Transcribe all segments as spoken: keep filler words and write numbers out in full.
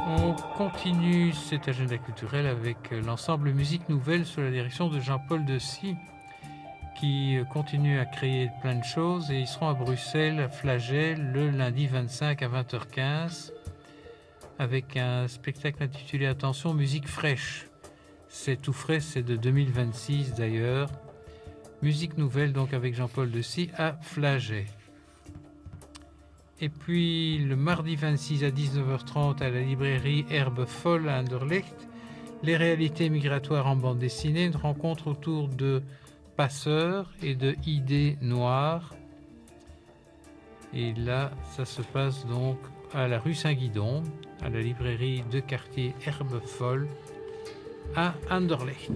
On continue cet agenda culturel avec l'ensemble Musique Nouvelle sous la direction de Jean-Paul Dessy qui continue à créer plein de choses et ils seront à Bruxelles, à Flagey, le lundi vingt-cinq à vingt heures quinze avec un spectacle intitulé Attention, musique fraîche. C'est tout frais, c'est de deux mille vingt-six d'ailleurs. Musique Nouvelle donc avec Jean-Paul Dessy à Flagey. Et puis le mardi vingt-six à dix-neuf heures trente à la librairie Herbe Folle à Anderlecht, les réalités migratoires en bande dessinée, une rencontre autour de passeurs et de idées noires. Et là, ça se passe donc à la rue Saint-Guidon, à la librairie de quartier Herbe Folle à Anderlecht.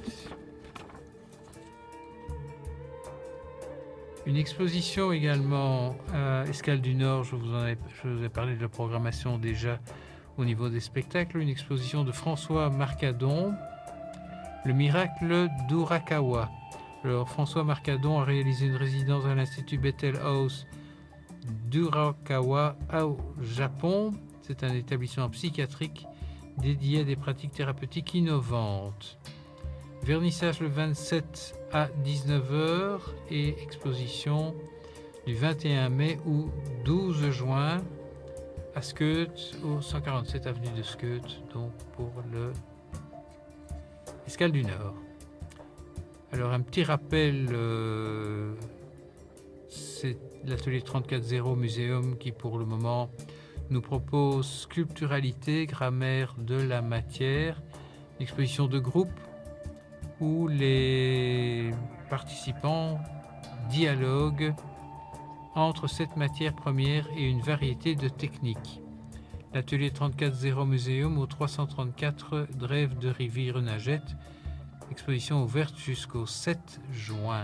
Une exposition également à Escale du Nord, je vous, en ai, je vous ai parlé de la programmation déjà au niveau des spectacles, une exposition de François Marcadon, Le miracle d'Urakawa. Alors François Marcadon a réalisé une résidence à l'Institut Bethel House d'Urakawa au Japon. C'est un établissement psychiatrique dédié à des pratiques thérapeutiques innovantes. Vernissage le vingt-sept à dix-neuf heures et exposition du vingt et un mai au douze juin à Skeut, au cent quarante-sept avenue de Skeut, donc pour le Escale du Nord. Alors un petit rappel, euh, c'est l'atelier trente-quatre zéro Muséum qui pour le moment nous propose Sculpturalité, grammaire de la matière, exposition de groupe où les participants dialoguent entre cette matière première et une variété de techniques. L'atelier trente-quatre zéro Muséum au trois cent trente-quatre Drève de Rivière-Nagette, exposition ouverte jusqu'au sept juin.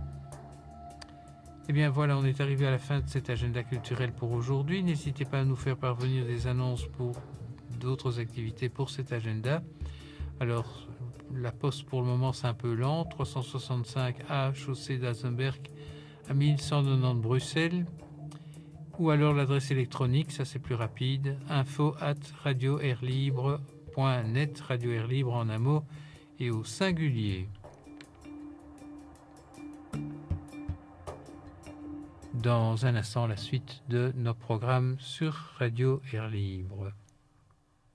Et bien voilà, on est arrivé à la fin de cet agenda culturel pour aujourd'hui. N'hésitez pas à nous faire parvenir des annonces pour d'autres activités pour cet agenda. Alors, la poste pour le moment c'est un peu lent, trois cent soixante-cinq A chaussée d'Azenberg à mille cent quatre-vingt-dix Bruxelles, ou alors l'adresse électronique, ça c'est plus rapide, info arobase radio air libre point net, Radio Air Libre en un mot et au singulier. Dans un instant, la suite de nos programmes sur Radio Air Libre.